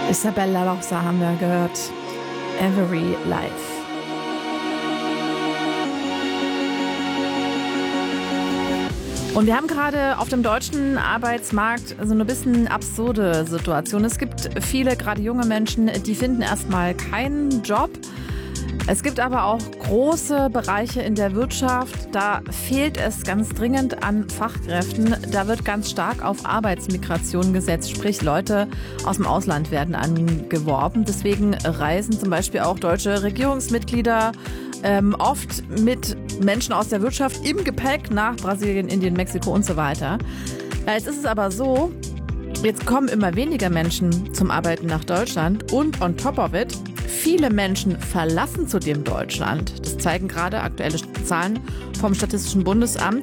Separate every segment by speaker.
Speaker 1: Isabella Rossa haben wir gehört. Every Life. Und wir haben gerade auf dem deutschen Arbeitsmarkt so eine bisschen absurde Situation. Es gibt viele, gerade junge Menschen, die finden erstmal keinen Job. Es gibt aber auch große Bereiche in der Wirtschaft, da fehlt es ganz dringend an Fachkräften. Da wird ganz stark auf Arbeitsmigration gesetzt, sprich Leute aus dem Ausland werden angeworben. Deswegen reisen zum Beispiel auch deutsche Regierungsmitglieder oft mit Menschen aus der Wirtschaft im Gepäck nach Brasilien, Indien, Mexiko und so weiter. Jetzt ist es aber so, jetzt kommen immer weniger Menschen zum Arbeiten nach Deutschland und on top of it, viele Menschen verlassen zudem Deutschland. Das zeigen gerade aktuelle Zahlen vom Statistischen Bundesamt.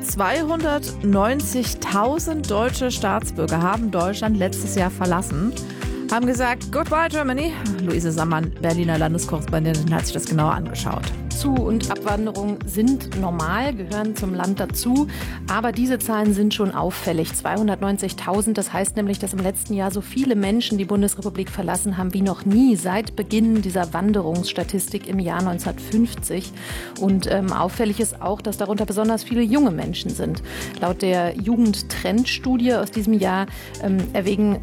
Speaker 1: 290.000 deutsche Staatsbürger haben Deutschland letztes Jahr verlassen. Haben gesagt, goodbye Germany. Luise Sammann, Berliner Landeskorrespondentin, hat sich das genauer angeschaut.
Speaker 2: Zu- und Abwanderung sind normal, gehören zum Land dazu. Aber diese Zahlen sind schon auffällig. 290.000, das heißt nämlich, dass im letzten Jahr so viele Menschen die Bundesrepublik verlassen haben wie noch nie seit Beginn dieser Wanderungsstatistik im Jahr 1950. Und auffällig ist auch, dass darunter besonders viele junge Menschen sind. Laut der Jugendtrendstudie aus diesem Jahr erwägen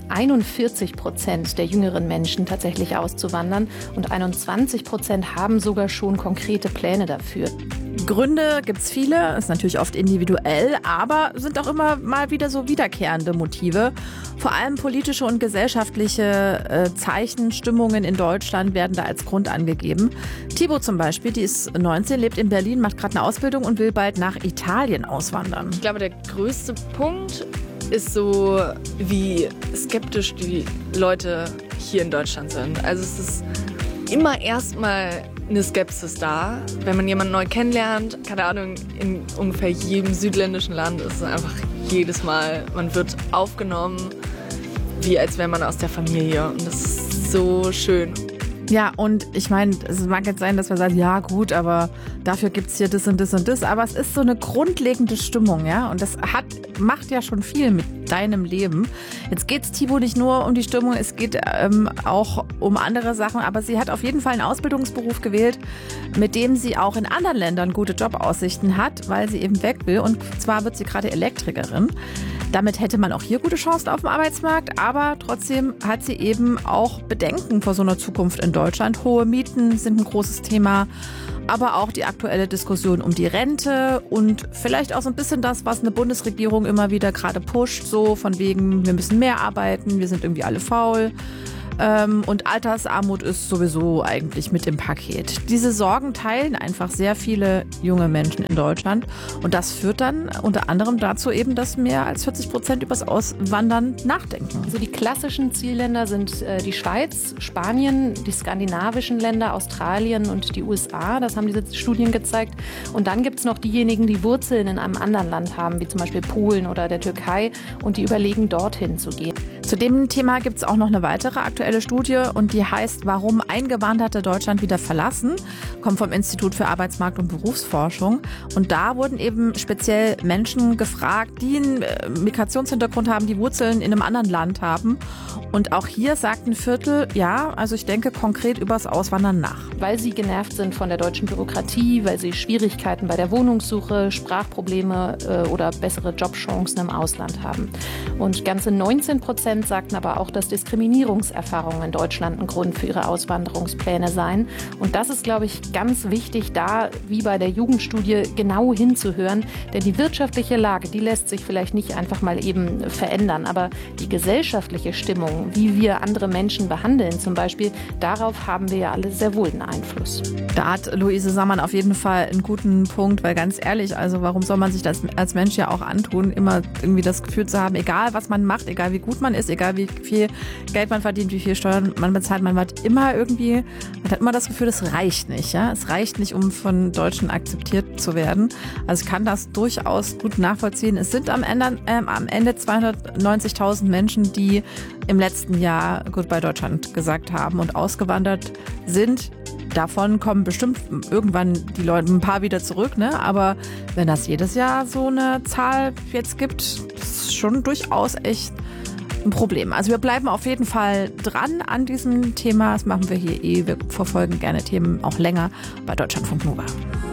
Speaker 2: 41% der jüngeren Menschen tatsächlich auszuwandern und 21% haben sogar schon konkrete Pläne dafür.
Speaker 1: Gründe gibt es viele, ist natürlich oft individuell, aber sind auch immer mal wieder so wiederkehrende Motive. Vor allem politische und gesellschaftliche Zeichen, Stimmungen in Deutschland werden da als Grund angegeben. Thibaut zum Beispiel, die ist 19, lebt in Berlin, macht gerade eine Ausbildung und will bald nach Italien auswandern.
Speaker 3: Ich glaube, der größte Punkt ist so, wie skeptisch die Leute hier in Deutschland sind. Also es ist immer erstmal eine Skepsis da, wenn man jemanden neu kennenlernt. Keine Ahnung, in ungefähr jedem südländischen Land ist es einfach jedes Mal, man wird aufgenommen, wie als wäre man aus der Familie. Und das ist so schön.
Speaker 1: Ja, und ich meine, es mag jetzt sein, dass wir sagen, ja gut, aber dafür gibt es hier das und das und das. Aber es ist so eine grundlegende Stimmung, ja. Und das macht ja schon viel mit deinem Leben. Jetzt geht es Thibaut nicht nur um die Stimmung, es geht auch um andere Sachen. Aber sie hat auf jeden Fall einen Ausbildungsberuf gewählt, mit dem sie auch in anderen Ländern gute Jobaussichten hat, weil sie eben weg will. Und zwar wird sie gerade Elektrikerin. Damit hätte man auch hier gute Chancen auf dem Arbeitsmarkt, aber trotzdem hat sie eben auch Bedenken vor so einer Zukunft in Deutschland. Hohe Mieten sind ein großes Thema, aber auch die aktuelle Diskussion um die Rente und vielleicht auch so ein bisschen das, was eine Bundesregierung immer wieder gerade pusht, so von wegen, wir müssen mehr arbeiten, wir sind irgendwie alle faul. Und Altersarmut ist sowieso eigentlich mit im Paket. Diese Sorgen teilen einfach sehr viele junge Menschen in Deutschland. Und das führt dann unter anderem dazu eben, dass mehr als 40% übers Auswandern nachdenken.
Speaker 2: Also die klassischen Zielländer sind die Schweiz, Spanien, die skandinavischen Länder, Australien und die USA. Das haben diese Studien gezeigt. Und dann gibt es noch diejenigen, die Wurzeln in einem anderen Land haben, wie zum Beispiel Polen oder der Türkei. Und die überlegen, dorthin zu gehen.
Speaker 1: Zu dem Thema gibt es auch noch eine weitere aktuelle Studie und die heißt, warum Eingewanderte Deutschland wieder verlassen, kommt vom Institut für Arbeitsmarkt- und Berufsforschung. Und da wurden eben speziell Menschen gefragt, die einen Migrationshintergrund haben, die Wurzeln in einem anderen Land haben. Und auch hier sagt ein Viertel, ja, also ich denke konkret übers Auswandern nach.
Speaker 2: Weil sie genervt sind von der deutschen Bürokratie, weil sie Schwierigkeiten bei der Wohnungssuche, Sprachprobleme oder bessere Jobchancen im Ausland haben. Und ganze 19% sagten aber auch, dass Diskriminierungserfahrungen in Deutschland ein Grund für ihre Auswanderungspläne seien. Und das ist, glaube ich, ganz wichtig, da wie bei der Jugendstudie genau hinzuhören. Denn die wirtschaftliche Lage, die lässt sich vielleicht nicht einfach mal eben verändern. Aber die gesellschaftliche Stimmung, wie wir andere Menschen behandeln zum Beispiel, darauf haben wir ja alle sehr wohl einen Einfluss.
Speaker 1: Da hat Luise Sammann auf jeden Fall einen guten Punkt, weil ganz ehrlich, also warum soll man sich das als Mensch ja auch antun, immer irgendwie das Gefühl zu haben, egal was man macht, egal wie gut man ist, egal wie viel Geld man verdient, wie viel Steuern man bezahlt, man hat immer das Gefühl, es reicht nicht. Ja? Es reicht nicht, um von Deutschen akzeptiert zu werden. Also ich kann das durchaus gut nachvollziehen. Es sind am Ende 290.000 Menschen, die im letzten Jahr Goodbye Deutschland gesagt haben und ausgewandert sind. Davon kommen bestimmt irgendwann die Leute, ein paar wieder zurück, ne? Aber wenn das jedes Jahr so eine Zahl jetzt gibt, das ist schon durchaus echt ein Problem. Also wir bleiben auf jeden Fall dran an diesem Thema. Das machen wir hier wir verfolgen gerne Themen auch länger bei Deutschlandfunk Nova.